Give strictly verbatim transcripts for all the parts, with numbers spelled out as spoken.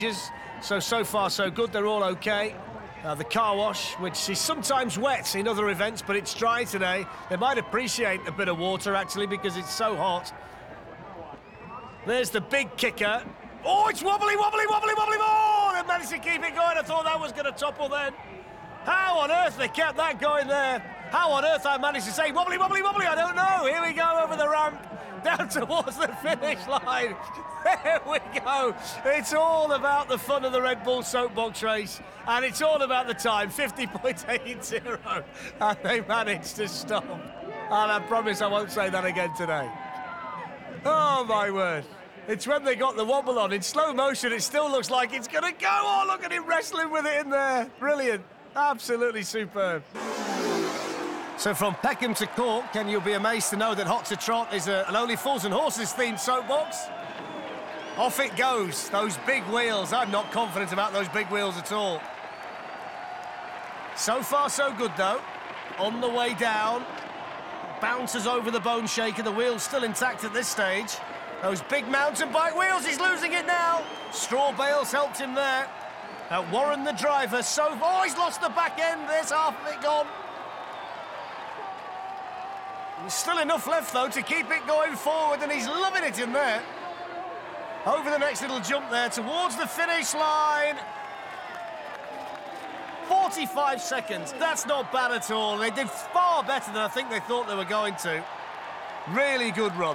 So, so far so good, they're all okay. Uh, the car wash, which is sometimes wet in other events, but it's dry today. They might appreciate a bit of water, actually, because it's so hot. There's the big kicker. Oh, it's wobbly, wobbly, wobbly, wobbly. Oh, they managed to keep it going. I thought that was going to topple then. How on earth they kept that going there? How on earth I managed to say wobbly, wobbly, wobbly? I don't know. Here we go over the ramp, down towards the finish line. There we go. It's all about the fun of the Red Bull soapbox race, and it's all about the time, fifty point eight zero, and they managed to stop. And I promise I won't say that again today. Oh, my word. It's when they got the wobble on. In slow motion, it still looks like it's going to go. Oh, look at him wrestling with it in there. Brilliant. Absolutely superb. So from Peckham to Cork, and you'll be amazed to know that Hot to Trot is a, an Only Fools and Horses themed soapbox. Off it goes, those big wheels. I'm not confident about those big wheels at all. So far, so good, though. On the way down. Bounces over the bone shaker. The wheel's still intact at this stage. Those big mountain bike wheels, he's losing it now. Straw bales helped him there. Uh, Warren, the driver, so... Oh, he's lost the back end. There's half of it gone. There's still enough left, though, to keep it going forward, and he's loving it in there. Over the next little jump there, towards the finish line. forty-five seconds. That's not bad at all. They did far better than I think they thought they were going to. Really good run.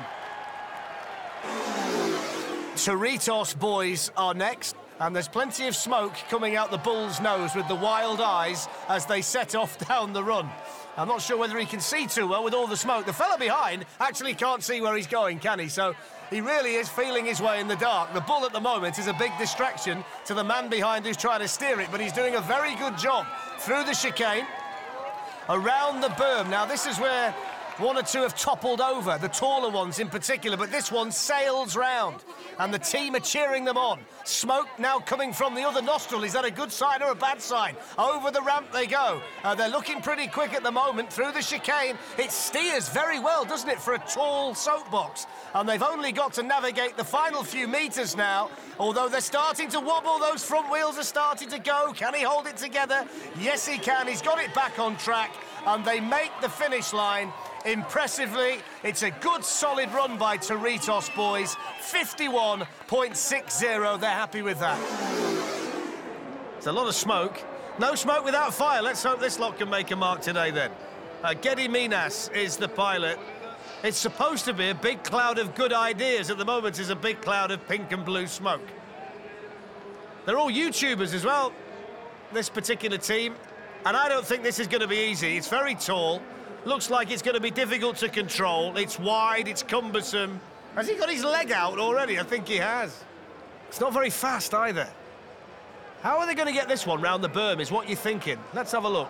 Cerritos boys are next, and there's plenty of smoke coming out the bull's nose with the wild eyes as they set off down the run. I'm not sure whether he can see too well with all the smoke. The fella behind actually can't see where he's going, can he? So he really is feeling his way in the dark. The bull at the moment is a big distraction to the man behind who's trying to steer it, but he's doing a very good job through the chicane, around the berm. Now, this is where one or two have toppled over, the taller ones in particular, but this one sails round, and the team are cheering them on. Smoke now coming from the other nostril. Is that a good sign or a bad sign? Over the ramp they go. Uh, they're looking pretty quick at the moment through the chicane. It steers very well, doesn't it, for a tall soapbox? And they've only got to navigate the final few metres now, although they're starting to wobble. Those front wheels are starting to go. Can he hold it together? Yes, he can. He's got it back on track, and they make the finish line. Impressively, it's a good, solid run by Cerritos boys. fifty-one point six zero, they're happy with that. It's a lot of smoke. No smoke without fire. Let's hope this lot can make a mark today, then. Uh, Geddy Minas is the pilot. It's supposed to be a big cloud of good ideas. At the moment, is a big cloud of pink and blue smoke. They're all YouTubers as well, this particular team. And I don't think this is going to be easy. It's very tall. Looks like it's going to be difficult to control. It's wide, it's cumbersome. Has he got his leg out already? I think he has. It's not very fast either. How are they going to get this one round the berm is what you're thinking. Let's have a look.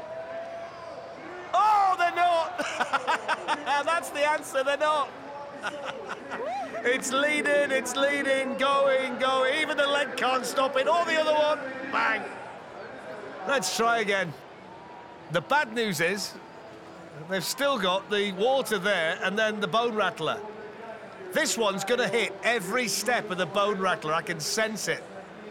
Oh, they're not! That's the answer, they're not. It's leading, it's leading, going, going. Even the leg can't stop it. Or the other one. Bang. Let's try again. The bad news is they've still got the water there and then the bone rattler. This one's going to hit every step of the bone rattler. I can sense it.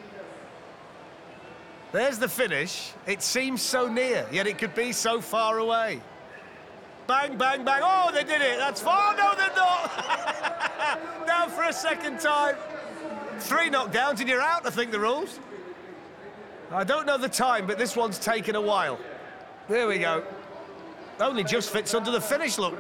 There's the finish. It seems so near, yet it could be so far away. Bang, bang, bang. Oh, they did it. That's far. No, they're not. Down for a second time. Three knockdowns and you're out, I think, the rules. I don't know the time, but this one's taken a while. There we go. Only just fits under the finish, look.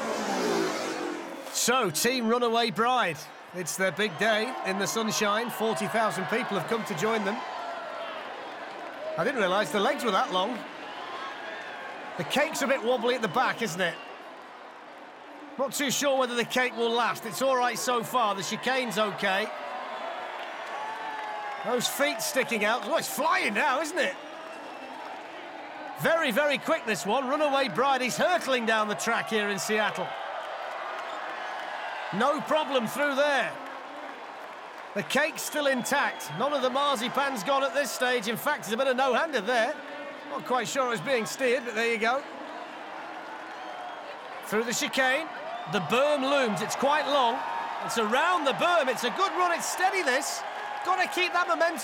So, Team Runaway Bride. It's their big day in the sunshine. forty thousand people have come to join them. I didn't realise the legs were that long. The cake's a bit wobbly at the back, isn't it? Not too sure whether the cake will last. It's all right so far. The chicane's OK. Those feet sticking out. Oh, it's flying now, isn't it? Very, very quick, this one. Runaway Bride, he's hurtling down the track here in Seattle. No problem through there. The cake's still intact. None of the marzipan's gone at this stage. In fact, there's a bit of no-hander there. Not quite sure it was being steered, but there you go. Through the chicane. The berm looms. It's quite long. It's around the berm. It's a good run. It's steady, this. Got to keep that momentum.